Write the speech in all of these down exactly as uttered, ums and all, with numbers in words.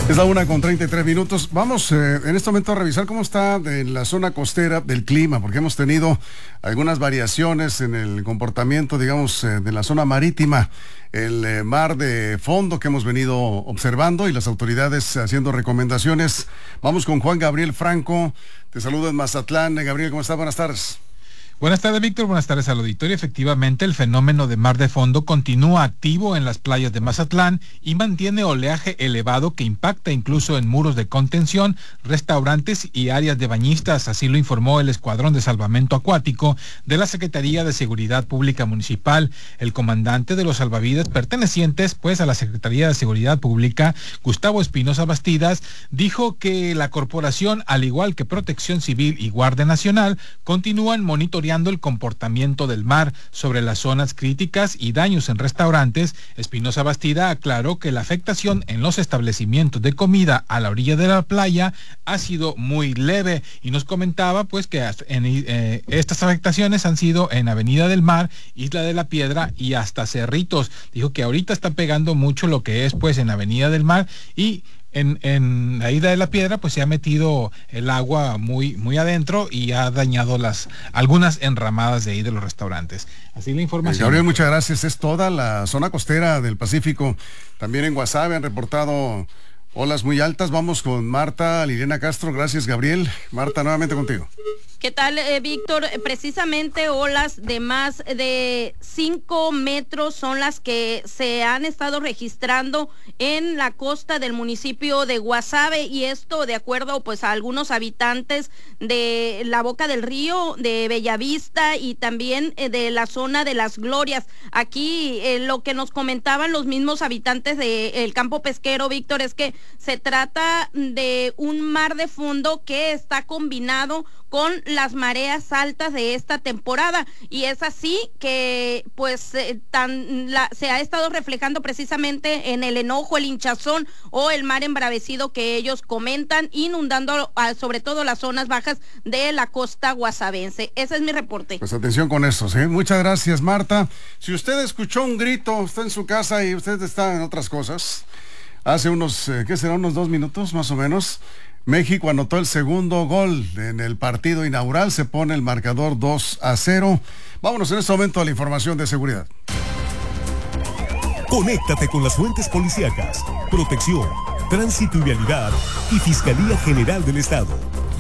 Es la una con treinta y tres minutos. Vamos eh, en este momento a revisar cómo está en la zona costera del clima, porque hemos tenido algunas variaciones en el comportamiento, digamos, eh, de la zona marítima. El eh, mar de fondo que hemos venido observando y las autoridades haciendo recomendaciones. Vamos con Juan Gabriel Franco. Te saludo en Mazatlán. Gabriel, ¿cómo estás? Buenas tardes. Buenas tardes, Víctor. Buenas tardes al auditorio. Efectivamente, el fenómeno de mar de fondo continúa activo en las playas de Mazatlán y mantiene oleaje elevado que impacta incluso en muros de contención, restaurantes y áreas de bañistas. Así lo informó el Escuadrón de Salvamento Acuático de la Secretaría de Seguridad Pública Municipal. El comandante de los salvavidas pertenecientes pues a la Secretaría de Seguridad Pública, Gustavo Espinosa Bastidas, dijo que la corporación, al igual que Protección Civil y Guardia Nacional, continúan monitoreando el comportamiento del mar sobre las zonas críticas y daños en restaurantes. Espinosa Bastida aclaró que la afectación en los establecimientos de comida a la orilla de la playa ha sido muy leve y nos comentaba pues que en, eh, estas afectaciones han sido en Avenida del Mar, Isla de la Piedra y hasta Cerritos. Dijo que ahorita está pegando mucho lo que es pues en Avenida del Mar y En, en la Isla de la Piedra pues se ha metido el agua muy, muy adentro y ha dañado las algunas enramadas de ahí de los restaurantes. Así la información. Gabriel, muchas gracias. Es toda la zona costera del Pacífico. También en Guasave han reportado olas muy altas. Vamos con Marta Liliana Castro. Gracias, Gabriel. Marta, nuevamente contigo. ¿Qué tal, eh, Víctor? Precisamente olas de más de cinco metros son las que se han estado registrando en la costa del municipio de Guasave, y esto de acuerdo pues a algunos habitantes de la Boca del Río, de Bellavista y también eh, de la zona de Las Glorias. Aquí eh, lo que nos comentaban los mismos habitantes del campo pesquero, Víctor, es que se trata de un mar de fondo que está combinado con las mareas altas de esta temporada, y es así que pues eh, tan, la, se ha estado reflejando precisamente en el enojo, el hinchazón o el mar embravecido que ellos comentan, inundando a, sobre todo las zonas bajas de la costa guasavense. Ese es mi reporte. Pues atención con eso, ¿sí? Muchas gracias, Marta. Si usted escuchó un grito, está en su casa y usted está en otras cosas, hace unos, eh, ¿qué será? Unos dos minutos más o menos, México anotó el segundo gol en el partido inaugural, se pone el marcador dos a cero. Vámonos en este momento a la información de seguridad. Conéctate con las fuentes policíacas, protección, tránsito y vialidad y Fiscalía General del Estado.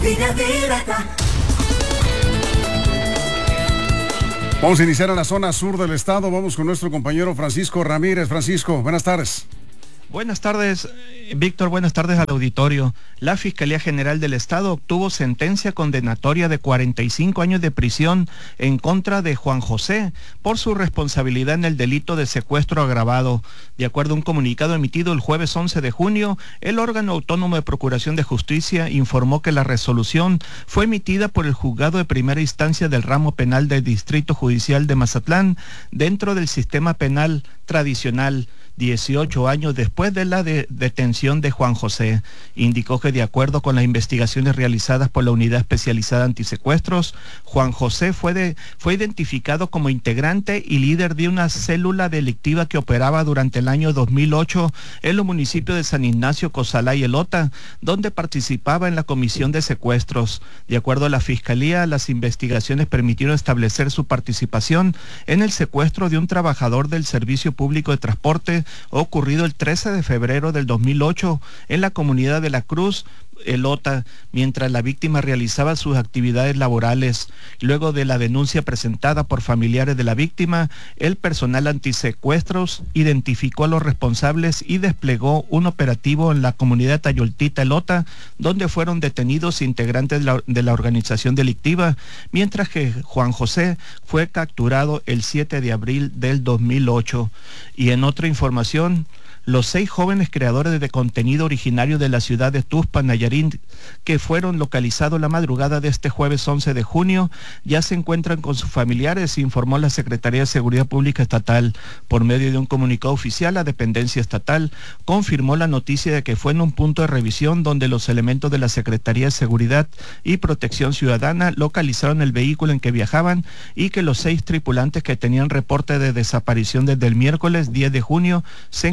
Vamos a iniciar en la zona sur del estado, vamos con nuestro compañero Francisco Ramírez. Francisco, buenas tardes. Buenas tardes, Víctor, buenas tardes al auditorio. La Fiscalía General del Estado obtuvo sentencia condenatoria de cuarenta y cinco años de prisión en contra de Juan José por su responsabilidad en el delito de secuestro agravado. De acuerdo a un comunicado emitido el jueves once de junio, el órgano autónomo de Procuración de Justicia informó que la resolución fue emitida por el Juzgado de Primera Instancia del Ramo Penal del Distrito Judicial de Mazatlán dentro del sistema penal tradicional, dieciocho años después de la de detención de Juan José. Indicó que de acuerdo con las investigaciones realizadas por la Unidad Especializada Antisecuestros, Juan José fue, de, fue identificado como integrante y líder de una célula delictiva que operaba durante el año dos mil ocho en los municipios de San Ignacio, Cozalá y Elota, donde participaba en la comisión de secuestros. De acuerdo a la Fiscalía, las investigaciones permitieron establecer su participación en el secuestro de un trabajador del Servicio Público de Transporte ocurrido el trece de febrero del dos mil ocho en la comunidad de La Cruz, Elota, mientras la víctima realizaba sus actividades laborales. Luego de la denuncia presentada por familiares de la víctima, el personal antisecuestros identificó a los responsables y desplegó un operativo en la comunidad Tayoltita, Elota, donde fueron detenidos integrantes de la, de la organización delictiva, mientras que Juan José fue capturado el siete de abril del dos mil ocho. Y en otra información, los seis jóvenes creadores de contenido originario de la ciudad de Tuxpan, Nayarit, que fueron localizados la madrugada de este jueves once de junio, ya se encuentran con sus familiares, informó la Secretaría de Seguridad Pública Estatal. Por medio de un comunicado oficial, la dependencia estatal confirmó la noticia de que fue en un punto de revisión donde los elementos de la Secretaría de Seguridad y Protección Ciudadana localizaron el vehículo en que viajaban y que los seis tripulantes que tenían reporte de desaparición desde el miércoles diez de junio se encontraban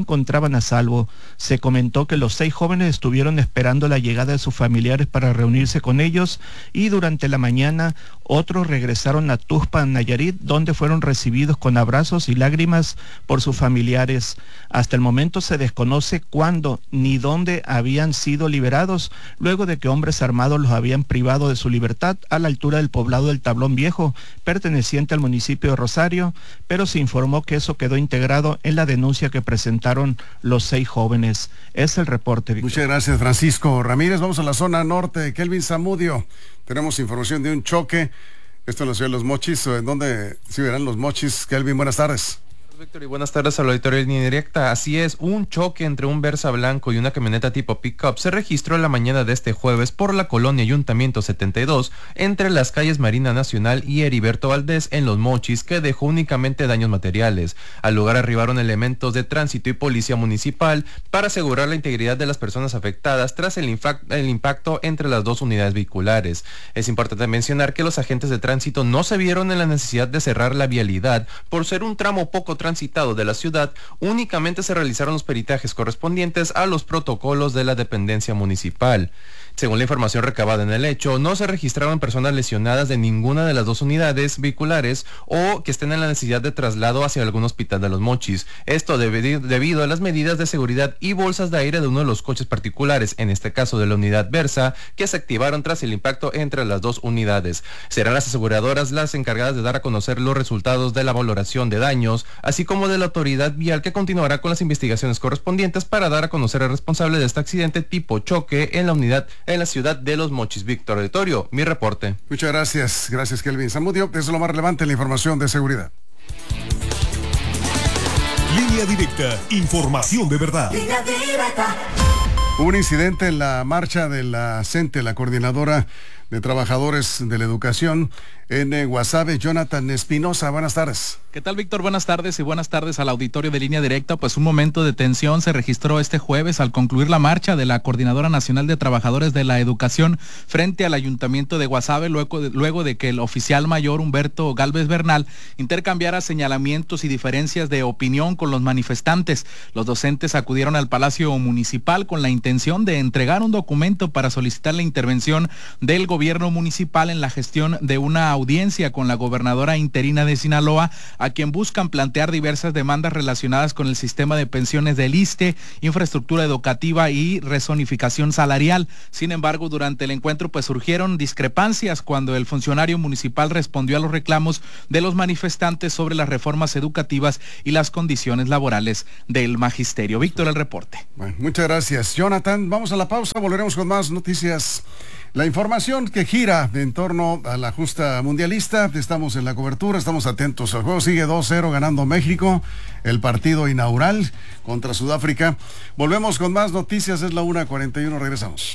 encontraban a salvo. Se comentó que los seis jóvenes estuvieron esperando la llegada de sus familiares para reunirse con ellos y durante la mañana otros regresaron a Tuxpan, Nayarit, donde fueron recibidos con abrazos y lágrimas por sus familiares. Hasta el momento se desconoce cuándo ni dónde habían sido liberados, luego de que hombres armados los habían privado de su libertad a la altura del poblado del Tablón Viejo, perteneciente al municipio de Rosario, pero se informó que eso quedó integrado en la denuncia que presentaron los seis jóvenes. Es el reporte, Víctor. Muchas gracias, Francisco Ramírez. Vamos a la zona norte. Kelvin Zamudio, tenemos información de un choque. Esto en la ciudad de Los Mochis, en donde sí verán Los Mochis. Kelvin, buenas tardes. Víctor, y buenas tardes al auditorio de Línea Directa. Así es, un choque entre un Versa blanco y una camioneta tipo pick-up se registró la mañana de este jueves por la colonia Ayuntamiento setenta y dos entre las calles Marina Nacional y Heriberto Valdés en Los Mochis, que dejó únicamente daños materiales. Al lugar arribaron elementos de tránsito y policía municipal para asegurar la integridad de las personas afectadas tras el, el impacto entre las dos unidades vehiculares. Es importante mencionar que los agentes de tránsito no se vieron en la necesidad de cerrar la vialidad por ser un tramo poco transitado de la ciudad. Únicamente se realizaron los peritajes correspondientes a los protocolos de la dependencia municipal. Según la información recabada en el hecho, no se registraron personas lesionadas de ninguna de las dos unidades vehiculares o que estén en la necesidad de traslado hacia algún hospital de Los Mochis. Esto debido a las medidas de seguridad y bolsas de aire de uno de los coches particulares, en este caso de la unidad Versa, que se activaron tras el impacto entre las dos unidades. Serán las aseguradoras las encargadas de dar a conocer los resultados de la valoración de daños, así como de la autoridad vial, que continuará con las investigaciones correspondientes para dar a conocer al responsable de este accidente tipo choque en la unidad en la ciudad de Los Mochis. Víctor Auditorio, mi reporte. Muchas gracias, gracias Kelvin Zamudio. Eso es lo más relevante en la información de seguridad. Línea Directa, información de verdad. Línea Directa. Hubo un incidente en la marcha de la CENTE, la Coordinadora de Trabajadores de la Educación, en eh, Guasave. Jonathan Espinosa, buenas tardes. ¿Qué tal, Víctor? Buenas tardes y buenas tardes al auditorio de Línea Directa. Pues un momento de tensión se registró este jueves al concluir la marcha de la Coordinadora Nacional de Trabajadores de la Educación frente al Ayuntamiento de Guasave, luego de, luego de que el oficial mayor Humberto Galvez Bernal intercambiara señalamientos y diferencias de opinión con los manifestantes. Los docentes acudieron al Palacio Municipal con la intención de entregar un documento para solicitar la intervención del gobierno municipal en la gestión de una audiencia con la gobernadora interina de Sinaloa, a quien buscan plantear diversas demandas relacionadas con el sistema de pensiones del ISSSTE, infraestructura educativa y rezonificación salarial. Sin embargo, durante el encuentro pues surgieron discrepancias cuando el funcionario municipal respondió a los reclamos de los manifestantes sobre las reformas educativas y las condiciones laborales del magisterio. Víctor, el reporte. Bueno, muchas gracias, Jonathan. Vamos a la pausa, volveremos con más noticias. La información que gira en torno a la justa mundialista, estamos en la cobertura, estamos atentos al juego, sigue dos cero ganando México, el partido inaugural contra Sudáfrica. Volvemos con más noticias, es la una cuarenta y uno, regresamos.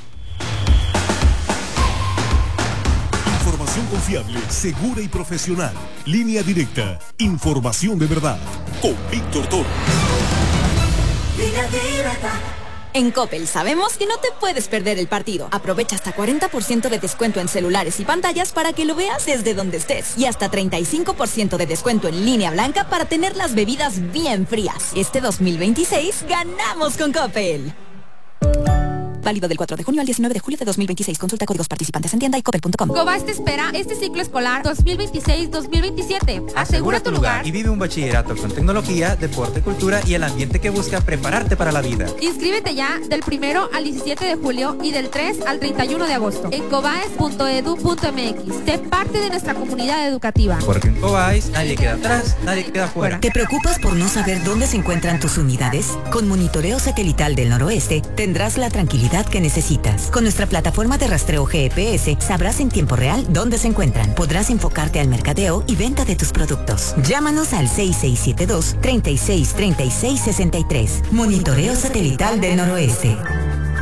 Información confiable, segura y profesional. Línea Directa, información de verdad, con Víctor Toro. Línea Directa. En Coppel sabemos que no te puedes perder el partido. Aprovecha hasta cuarenta por ciento de descuento en celulares y pantallas para que lo veas desde donde estés. Y hasta treinta y cinco por ciento de descuento en línea blanca para tener las bebidas bien frías. Este dos mil veintiséis ganamos con Coppel. Válido del cuatro de junio al diecinueve de julio de dos mil veintiséis. Consulta códigos participantes en tienda y coppel punto com. Cobas te espera este ciclo escolar dos mil veintiséis dos mil veintisiete. Asegura tu lugar y vive un bachillerato con tecnología, deporte, cultura y el ambiente que busca prepararte para la vida. Inscríbete ya del primero al diecisiete de julio y del tres al treinta y uno de agosto en cobaes punto edu punto mx. Sé parte de nuestra comunidad educativa. Porque en Cobaes nadie queda atrás, nadie queda fuera. ¿Te preocupas por no saber dónde se encuentran tus unidades? Con Monitoreo Satelital del Noroeste tendrás la tranquilidad que necesitas. Con nuestra plataforma de rastreo G P S sabrás en tiempo real dónde se encuentran. Podrás enfocarte al mercadeo y venta de tus productos. Llámanos al seis seis siete dos, treinta y seis, treinta y seis, sesenta y tres. Monitoreo Satelital del Noroeste.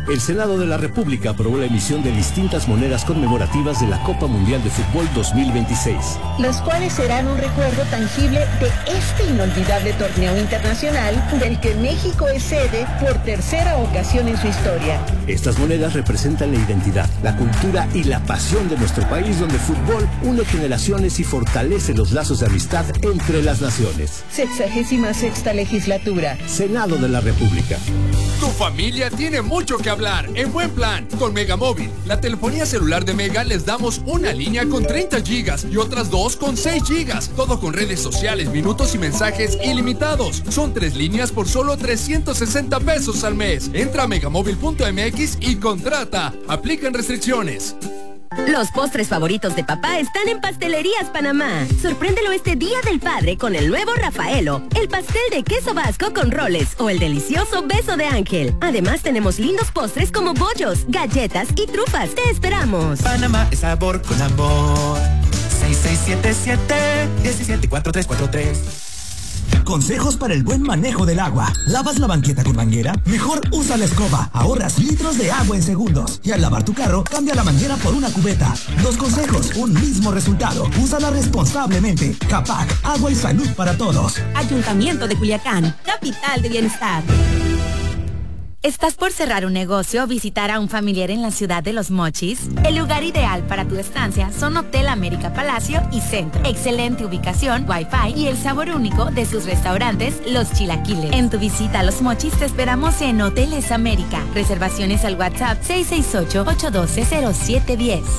El Senado de la República aprobó la emisión de distintas monedas conmemorativas de la Copa Mundial de Fútbol dos mil veintiséis. Las cuales serán un recuerdo tangible de este inolvidable torneo internacional del que México es sede por tercera ocasión en su historia. Estas monedas representan la identidad, la cultura y la pasión de nuestro país, donde el fútbol une generaciones y fortalece los lazos de amistad entre las naciones. Sexagésima sexta legislatura. Senado de la República. Tu familia tiene mucho que hablar. En Buen Plan, con Megamóvil, la telefonía celular de Mega, les damos una línea con treinta gigas y otras dos con seis gigas. Todo con redes sociales, minutos y mensajes ilimitados. Son tres líneas por solo trescientos sesenta pesos al mes. Entra a megamóvil punto m x y contrata. Aplican restricciones. Los postres favoritos de papá están en Pastelerías Panamá. Sorpréndelo este Día del Padre con el nuevo Rafaelo, el pastel de queso vasco con roles o el delicioso beso de ángel. Además tenemos lindos postres como bollos, galletas y trufas. ¡Te esperamos! Panamá es sabor con amor. seis seis siete siete, uno siete cuatro tres cuatro tres. Consejos para el buen manejo del agua. ¿Lavas la banqueta con manguera? Mejor usa la escoba. Ahorras litros de agua en segundos. Y al lavar tu carro, cambia la manguera por una cubeta. Dos consejos, un mismo resultado. Úsala responsablemente. Capac, agua y salud para todos. Ayuntamiento de Culiacán, capital de bienestar. ¿Estás por cerrar un negocio o visitar a un familiar en la ciudad de Los Mochis? El lugar ideal para tu estancia son Hotel América Palacio y Centro. Excelente ubicación, wifi y el sabor único de sus restaurantes, Los Chilaquiles. En tu visita a Los Mochis te esperamos en Hoteles América. Reservaciones al WhatsApp seis seis ocho, ocho uno dos, cero siete uno cero.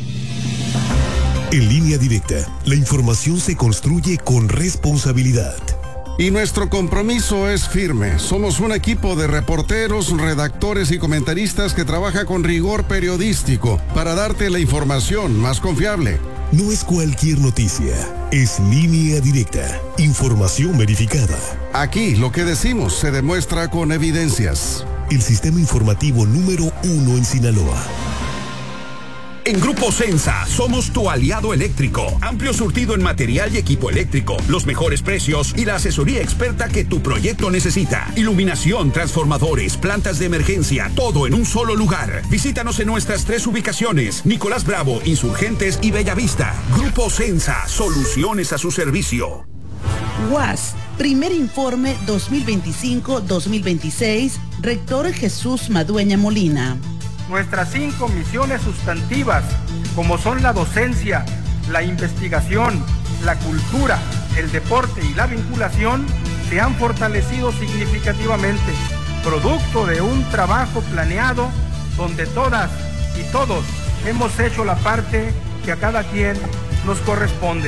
En Línea Directa, la información se construye con responsabilidad. Y nuestro compromiso es firme. Somos un equipo de reporteros, redactores y comentaristas que trabaja con rigor periodístico para darte la información más confiable. No es cualquier noticia, es Línea Directa, información verificada. Aquí lo que decimos se demuestra con evidencias. El sistema informativo número uno en Sinaloa. En Grupo Sensa somos tu aliado eléctrico. Amplio surtido en material y equipo eléctrico, los mejores precios y la asesoría experta que tu proyecto necesita. Iluminación, transformadores, plantas de emergencia, todo en un solo lugar. Visítanos en nuestras tres ubicaciones: Nicolás Bravo, Insurgentes y Bellavista. Grupo Sensa, soluciones a su servicio. U A S, primer informe dos mil veinticinco dos mil veintiséis, Rector Jesús Madueña Molina. Nuestras cinco misiones sustantivas, como son la docencia, la investigación, la cultura, el deporte y la vinculación, se han fortalecido significativamente, producto de un trabajo planeado donde todas y todos hemos hecho la parte que a cada quien nos corresponde.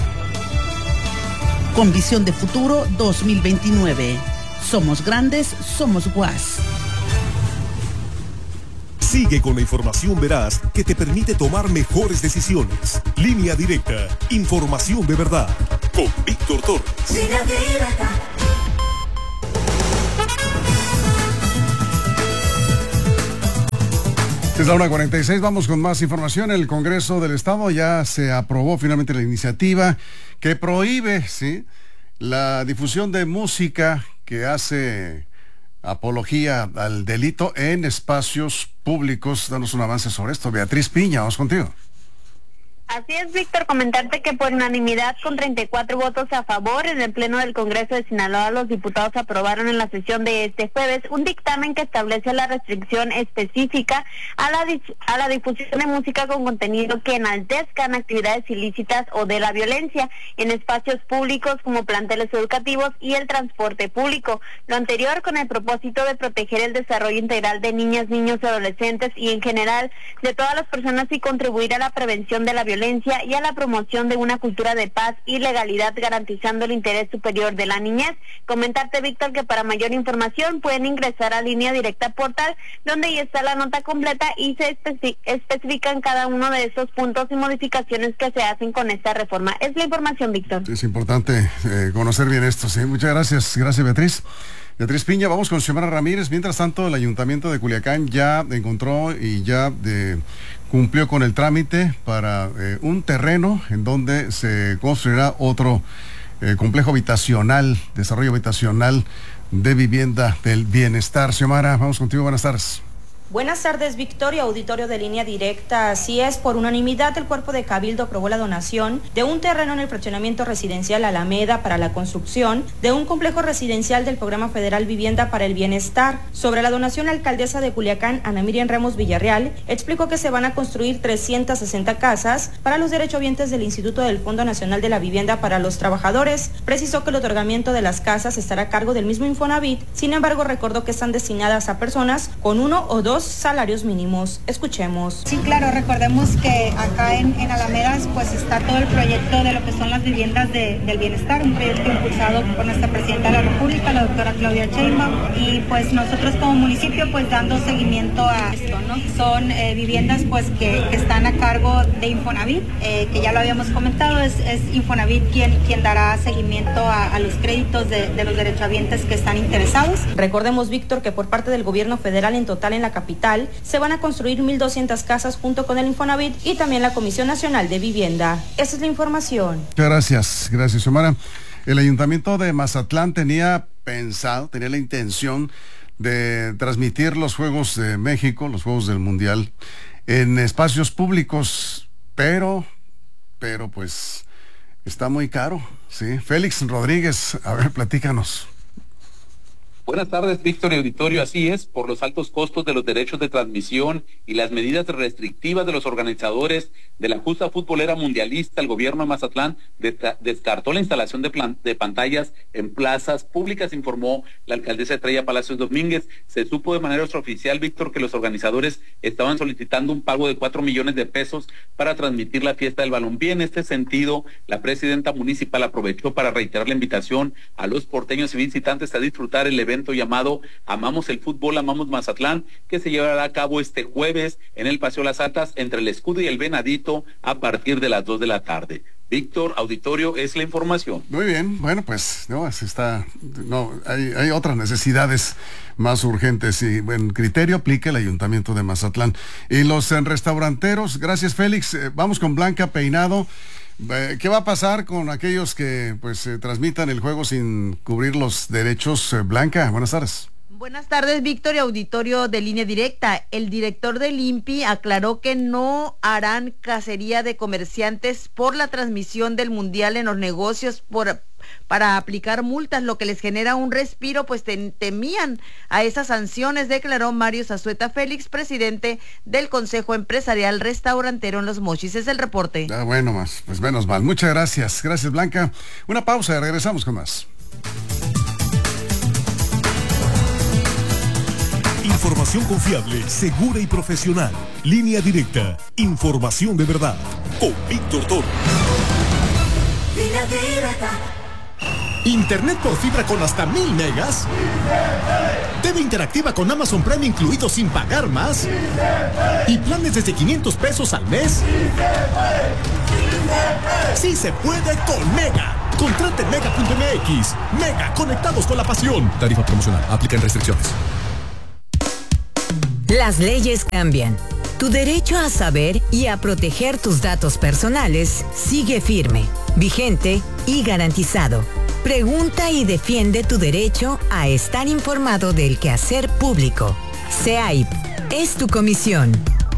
Con visión de futuro dos mil veintinueve. Somos grandes, somos U A S. Sigue con la información veraz que te permite tomar mejores decisiones. Línea Directa, información de verdad. Con Víctor Torres. Línea Directa. Es la una cuarenta y seis, vamos con más información. El Congreso del Estado ya se aprobó finalmente la iniciativa que prohíbe, ¿sí?, la difusión de música que hace apología al delito en espacios públicos. Danos un avance sobre esto. Beatriz Piña, vamos contigo. Así es, Víctor, comentarte que por unanimidad con treinta y cuatro votos a favor en el Pleno del Congreso de Sinaloa, los diputados aprobaron en la sesión de este jueves un dictamen que establece la restricción específica a la, a la difusión de música con contenido que enaltezcan actividades ilícitas o de la violencia en espacios públicos como planteles educativos y el transporte público. Lo anterior con el propósito de proteger el desarrollo integral de niñas, niños y adolescentes y en general de todas las personas y contribuir a la prevención de la violencia y a la promoción de una cultura de paz y legalidad, garantizando el interés superior de la niñez. Comentarte, Víctor, que para mayor información pueden ingresar a Línea Directa Portal, donde ya está la nota completa y se especi especifican cada uno de esos puntos y modificaciones que se hacen con esta reforma. Es la información, Víctor. Es importante eh, conocer bien esto, sí. Muchas gracias. Gracias, Beatriz. Beatriz Piña, vamos con Xiomara Ramírez. Mientras tanto, el Ayuntamiento de Culiacán ya encontró y ya de, cumplió con el trámite para eh, un terreno en donde se construirá otro eh, complejo habitacional, desarrollo habitacional de vivienda del bienestar. Xiomara, vamos contigo, buenas tardes. Buenas tardes, Victoria, auditorio de Línea Directa. Así es, por unanimidad el Cuerpo de Cabildo aprobó la donación de un terreno en el fraccionamiento residencial Alameda para la construcción de un complejo residencial del Programa Federal Vivienda para el Bienestar. Sobre la donación, la alcaldesa de Culiacán, Ana Miriam Ramos Villarreal, explicó que se van a construir trescientas sesenta casas para los derechohabientes del Instituto del Fondo Nacional de la Vivienda para los Trabajadores. Precisó que el otorgamiento de las casas estará a cargo del mismo Infonavit, sin embargo recordó que están destinadas a personas con uno o dos salarios mínimos. Escuchemos. Sí, claro, recordemos que acá en, en Alamedas pues está todo el proyecto de lo que son las viviendas de, del bienestar, un proyecto impulsado por nuestra presidenta de la República, la doctora Claudia Sheinbaum, y pues nosotros como municipio pues dando seguimiento a esto, ¿no? Son eh, viviendas pues que, que están a cargo de Infonavit, eh, que ya lo habíamos comentado, es, es Infonavit quien, quien dará seguimiento a, a los créditos de, de los derechohabientes que están interesados. Recordemos, Víctor, que por parte del gobierno federal en total en la capital se van a construir mil doscientas casas junto con el Infonavit y también la Comisión Nacional de Vivienda. Esa es la información. Muchas gracias, gracias, Xiomara. El Ayuntamiento de Mazatlán tenía pensado, tenía la intención de transmitir los Juegos de México, los Juegos del Mundial, en espacios públicos, pero, pero pues está muy caro, ¿sí? Félix Rodríguez, a ver, platícanos. Buenas tardes, Víctor y auditorio. Así es, por los altos costos de los derechos de transmisión y las medidas restrictivas de los organizadores de la justa futbolera mundialista, el gobierno de Mazatlán descartó la instalación de, plan de pantallas en plazas públicas, informó la alcaldesa Estrella Palacios Domínguez. Se supo de manera extraoficial, Víctor, que los organizadores estaban solicitando un pago de cuatro millones de pesos para transmitir la fiesta del balompié. En este sentido, la presidenta municipal aprovechó para reiterar la invitación a los porteños y visitantes a disfrutar el evento llamado Amamos el Fútbol, Amamos Mazatlán, que se llevará a cabo este jueves en el Paseo Las Atas entre el Escudo y el Venadito a partir de las dos de la tarde. Víctor, auditorio, es la información. Muy bien, bueno, pues no, así está, no, hay, hay otras necesidades más urgentes y buen criterio aplica el Ayuntamiento de Mazatlán. Y los eh, restauranteros, gracias Félix, eh, vamos con Blanca Peinado. ¿Qué va a pasar con aquellos que pues eh, transmitan el juego sin cubrir los derechos? Eh, Blanca, buenas tardes. Buenas tardes, Víctor y auditorio de Línea Directa. El director del I N P I aclaró que no harán cacería de comerciantes por la transmisión del Mundial en los negocios por, para aplicar multas, lo que les genera un respiro, pues tem, temían a esas sanciones, declaró Mario Zazueta Félix, presidente del Consejo Empresarial Restaurantero en Los Mochis. Es el reporte. Ah, bueno, más, pues menos mal. Muchas gracias. Gracias, Blanca. Una pausa y regresamos con más. Información confiable, segura y profesional. Línea Directa. Información de verdad. Con Víctor Toro. Línea Directa. Internet por fibra con hasta mil megas. T V interactiva con Amazon Prime incluido sin pagar más. Y planes desde quinientos pesos al mes. Sí se puede con Mega. Contrate mega punto m x. Mega, conectados con la pasión. Tarifa promocional. Aplican restricciones. Las leyes cambian. Tu derecho a saber y a proteger tus datos personales sigue firme, vigente y garantizado. Pregunta y defiende tu derecho a estar informado del quehacer público. C E A I P es tu comisión.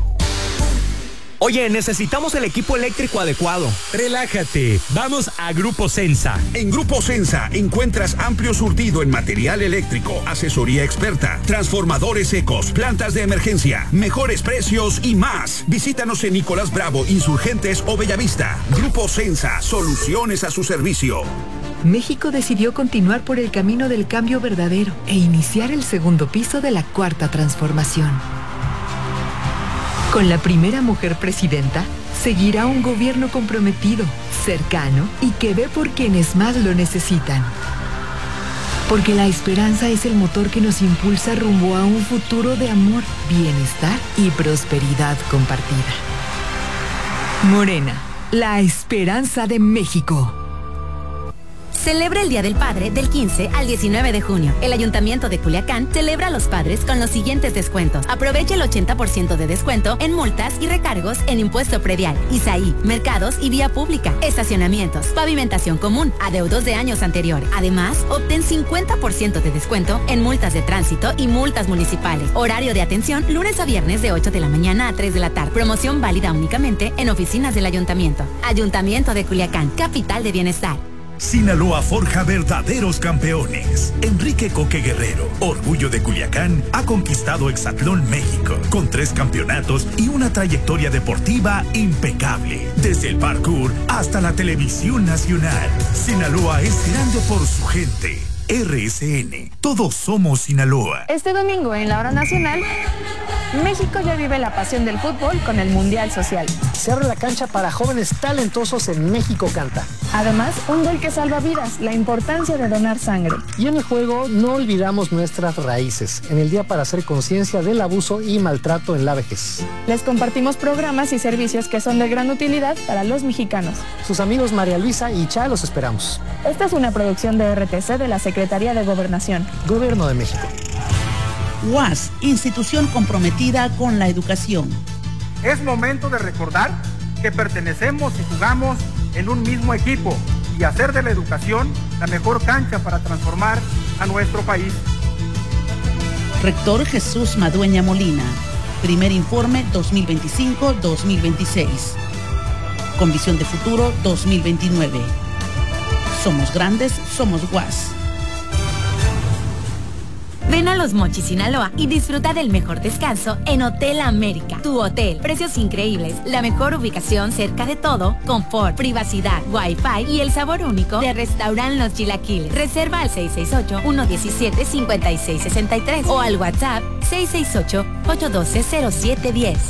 Oye, necesitamos el equipo eléctrico adecuado. Relájate, vamos a Grupo Sensa. En Grupo Sensa encuentras amplio surtido en material eléctrico, asesoría experta, transformadores secos, plantas de emergencia, mejores precios y más. Visítanos en Nicolás Bravo, Insurgentes o Bellavista. Grupo Sensa, soluciones a su servicio. México decidió continuar por el camino del cambio verdadero e iniciar el segundo piso de la cuarta transformación. Con la primera mujer presidenta, seguirá un gobierno comprometido, cercano y que ve por quienes más lo necesitan. Porque la esperanza es el motor que nos impulsa rumbo a un futuro de amor, bienestar y prosperidad compartida. Morena, la esperanza de México. Celebra el Día del Padre del quince al diecinueve de junio. El Ayuntamiento de Culiacán celebra a los padres con los siguientes descuentos. Aprovecha el ochenta por ciento de descuento en multas y recargos en impuesto predial, Isaí, mercados y vía pública, estacionamientos, pavimentación común, adeudos de años anteriores. Además, obtén cincuenta por ciento de descuento en multas de tránsito y multas municipales. Horario de atención lunes a viernes de ocho de la mañana a tres de la tarde. Promoción válida únicamente en oficinas del Ayuntamiento. Ayuntamiento de Culiacán, capital de bienestar. Sinaloa forja verdaderos campeones. Enrique Coque Guerrero, orgullo de Culiacán, ha conquistado Hexatlón México con tres campeonatos y una trayectoria deportiva impecable. Desde el parkour hasta la televisión nacional. Sinaloa es grande por su gente. R S N, todos somos Sinaloa. Este domingo en la hora nacional, México ya vive la pasión del fútbol con el Mundial Social. Se abre la cancha para jóvenes talentosos en México Canta. Además, un gol que salva vidas, la importancia de donar sangre. Y en el juego no olvidamos nuestras raíces, en el día para hacer conciencia del abuso y maltrato en la vejez. Les compartimos programas y servicios que son de gran utilidad para los mexicanos. Sus amigos María Luisa y Cha los esperamos. Esta es una producción de R T C de la Secretaría de Gobernación. Gobierno de México. U A S, institución comprometida con la educación. Es momento de recordar que pertenecemos y jugamos en un mismo equipo y hacer de la educación la mejor cancha para transformar a nuestro país. Rector Jesús Madueña Molina. Primer informe dos mil veinticinco dos mil veintiséis. Con visión de futuro dos mil veintinueve. Somos grandes, somos U A S. Ven a Los Mochis, Sinaloa y disfruta del mejor descanso en Hotel América. Tu hotel, precios increíbles, la mejor ubicación cerca de todo, confort, privacidad, wifi y el sabor único de Restaurant Los Chilaquiles. Reserva al seis seis ocho, uno uno siete, cinco seis seis tres o al WhatsApp seis seis ocho, ocho uno dos, cero siete uno cero.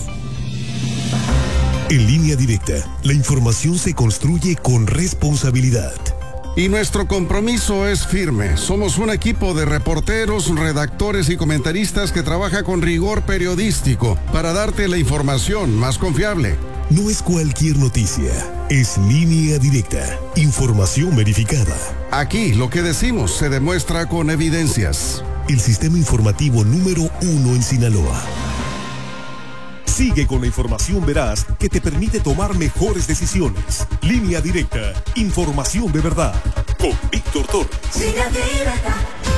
En Línea Directa, la información se construye con responsabilidad. Y nuestro compromiso es firme. Somos un equipo de reporteros, redactores y comentaristas que trabaja con rigor periodístico para darte la información más confiable. No es cualquier noticia, es Línea Directa, información verificada. Aquí lo que decimos se demuestra con evidencias. El sistema informativo número uno en Sinaloa. Sigue con la información veraz que te permite tomar mejores decisiones. Línea Directa, información de verdad. Con Víctor Torres. Línea Directa.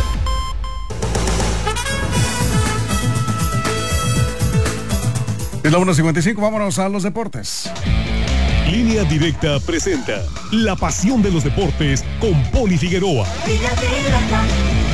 Es la una cincuenta y cinco, vámonos a los deportes. Línea Directa presenta La pasión de los deportes con Poli Figueroa. Línea Directa.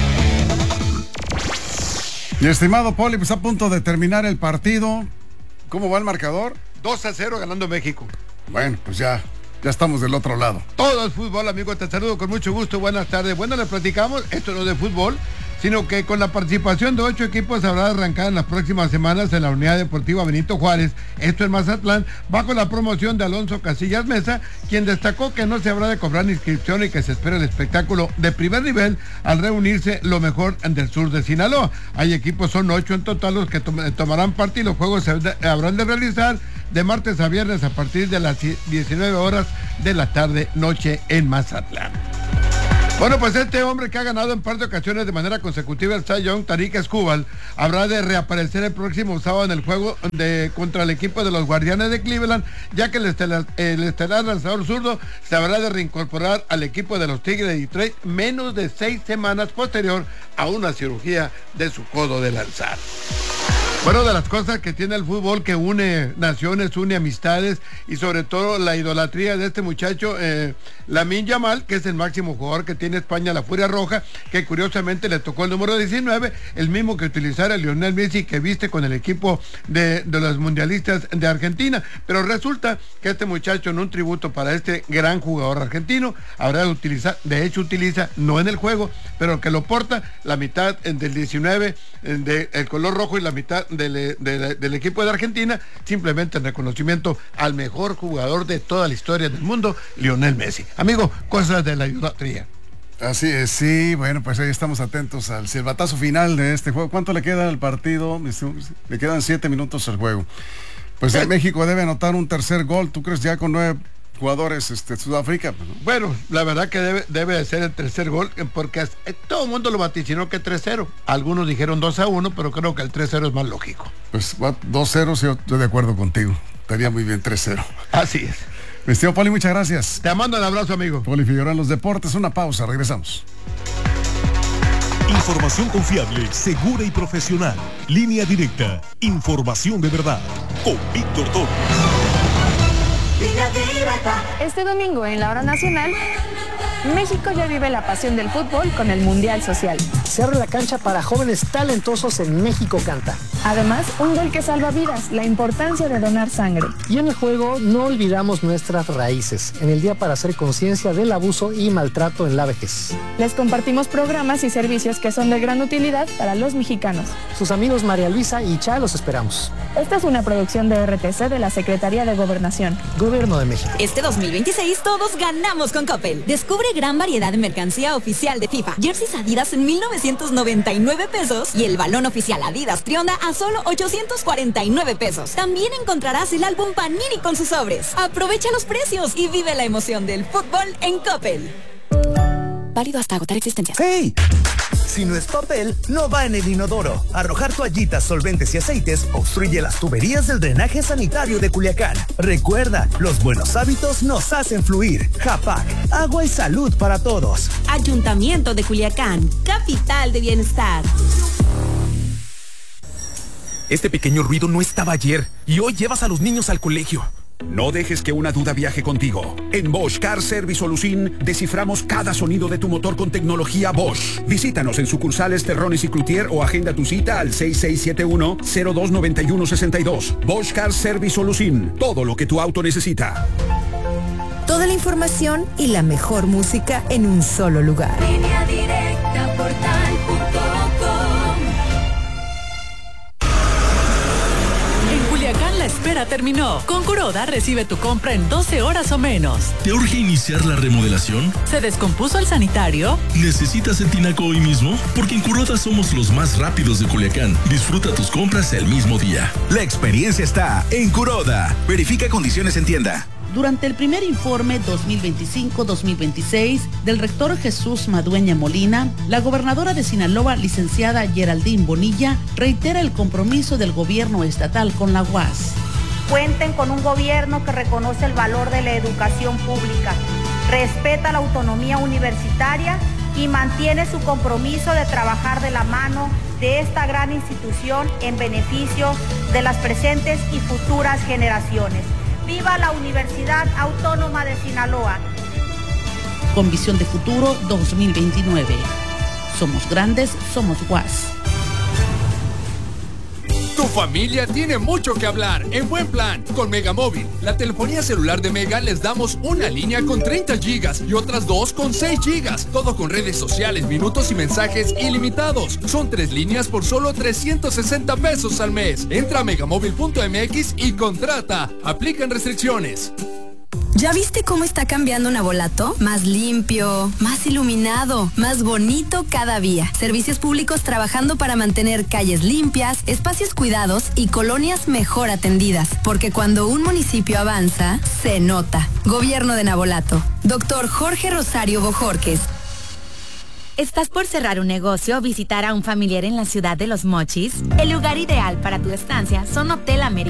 Mi estimado Poli, pues a punto de terminar el partido. ¿Cómo va el marcador? dos a cero ganando México. Bueno, pues ya, ya estamos del otro lado. Todo el fútbol, amigo, te saludo con mucho gusto. Buenas tardes. Bueno, les platicamos, esto no es de fútbol, sino que con la participación de ocho equipos habrá de arrancar en las próximas semanas en la Unidad Deportiva Benito Juárez, esto en Mazatlán, bajo la promoción de Alonso Casillas Mesa, quien destacó que no se habrá de cobrar ni inscripción y que se espera el espectáculo de primer nivel al reunirse lo mejor del sur de Sinaloa. Hay equipos, son ocho en total los que tom- tomarán parte y los juegos se de- habrán de realizar de martes a viernes a partir de las diecinueve horas de la tarde noche en Mazatlán. Bueno, pues este hombre que ha ganado en par de ocasiones de manera consecutiva el Cy Young, Tarik Skubal, habrá de reaparecer el próximo sábado en el juego de contra el equipo de los Guardianes de Cleveland, ya que el estelar, el estelar lanzador zurdo se habrá de reincorporar al equipo de los Tigres de Detroit menos de seis semanas posterior a una cirugía de su codo de lanzar. Bueno, de las cosas que tiene el fútbol que une naciones, une amistades y sobre todo la idolatría de este muchacho, eh, Lamine Yamal, que es el máximo jugador que tiene España, la Furia Roja, que curiosamente le tocó el número diecinueve, el mismo que utilizara Lionel Messi, que viste con el equipo de, de los mundialistas de Argentina. Pero resulta que este muchacho, en un tributo para este gran jugador argentino, habrá de utilizar, de hecho utiliza, no en el juego, pero que lo porta, la mitad del diecinueve, del de color rojo y la mitad Del, de, del equipo de Argentina, simplemente en reconocimiento al mejor jugador de toda la historia del mundo, Lionel Messi. Amigo, cosas de la idolatría. Así es, sí, bueno, pues ahí estamos atentos al silbatazo final de este juego. ¿Cuánto le queda al partido? Le quedan siete minutos al juego. Pues eh, México debe anotar un tercer gol, ¿tú crees ya con nueve, jugadores este, de Sudáfrica. ¿No? Bueno, la verdad que debe, debe de ser el tercer gol, porque eh, todo el mundo lo vaticinó que tres cero. Algunos dijeron dos a uno, pero creo que el tres cero es más lógico. Pues dos cero, sí, estoy de acuerdo contigo. Estaría muy bien tres cero. Así es. Mi estimado Poli, muchas gracias. Te mando un abrazo, amigo. Poli Figueroa en los deportes, una pausa, regresamos. Información confiable, segura y profesional. Línea directa. Información de verdad. Con Víctor Torres. Este domingo en la hora nacional, México ya vive la pasión del fútbol con el Mundial Social. Se abre la cancha para jóvenes talentosos en México Canta. Además, un gol que salva vidas, la importancia de donar sangre. Y en el juego no olvidamos nuestras raíces, en el día para hacer conciencia del abuso y maltrato en la vejez. Les compartimos programas y servicios que son de gran utilidad para los mexicanos. Sus amigos María Luisa y Cha los esperamos. Esta es una producción de R T C de la Secretaría de Gobernación. Gobierno de México. Este dos mil veintiséis todos ganamos con Coppel. Descubre gran variedad de mercancía oficial de FIFA. Jerseys Adidas en mil novecientos noventa y nueve pesos y el balón oficial Adidas Trionda a solo ochocientos cuarenta y nueve pesos. También encontrarás el álbum Panini con sus sobres. Aprovecha los precios y vive la emoción del fútbol en Coppel. Válido hasta agotar existencias. ¡Hey! Si no es papel, no va en el inodoro. Arrojar toallitas, solventes y aceites obstruye las tuberías del drenaje sanitario de Culiacán. Recuerda, los buenos hábitos nos hacen fluir. Japac, agua y salud para todos. Ayuntamiento de Culiacán, capital de bienestar. Este pequeño ruido no estaba ayer y hoy llevas a los niños al colegio. No dejes que una duda viaje contigo. En Bosch Car Service Solution desciframos cada sonido de tu motor con tecnología Bosch. Visítanos en sucursales Terrones y Cloutier o agenda tu cita al seis seis siete uno, cero dos nueve uno seis dos. Bosch Car Service Solution. Todo lo que tu auto necesita. Toda la información y la mejor música en un solo lugar. Línea directa portal punto com. La espera terminó. Con Kuroda recibe tu compra en doce horas o menos. ¿Te urge iniciar la remodelación? ¿Se descompuso el sanitario? ¿Necesitas el tinaco hoy mismo? Porque en Kuroda somos los más rápidos de Culiacán. Disfruta tus compras el mismo día. La experiencia está en Kuroda. Verifica condiciones en tienda. Durante el primer informe dos mil veinticinco dos mil veintiséis del rector Jesús Madueña Molina, la gobernadora de Sinaloa, licenciada Geraldine Bonilla, reitera el compromiso del gobierno estatal con la U A S. Cuenten con un gobierno que reconoce el valor de la educación pública, respeta la autonomía universitaria y mantiene su compromiso de trabajar de la mano de esta gran institución en beneficio de las presentes y futuras generaciones. ¡Viva la Universidad Autónoma de Sinaloa! Con visión de futuro dos mil veintinueve. Somos grandes, somos U A S. Tu familia tiene mucho que hablar en buen plan con Megamóvil. La telefonía celular de Mega les damos una línea con treinta gigas y otras dos con seis gigas. Todo con redes sociales, minutos y mensajes ilimitados. Son tres líneas por solo trescientos sesenta pesos al mes. Entra a megamóvil punto m x y contrata. Aplican restricciones. ¿Ya viste cómo está cambiando Navolato? Más limpio, más iluminado, más bonito cada día. Servicios públicos trabajando para mantener calles limpias, espacios cuidados y colonias mejor atendidas. Porque cuando un municipio avanza, se nota. Gobierno de Navolato. Doctor Jorge Rosario Bojorques. ¿Estás por cerrar un negocio o visitar a un familiar en la ciudad de Los Mochis? El lugar ideal para tu estancia son Hotel América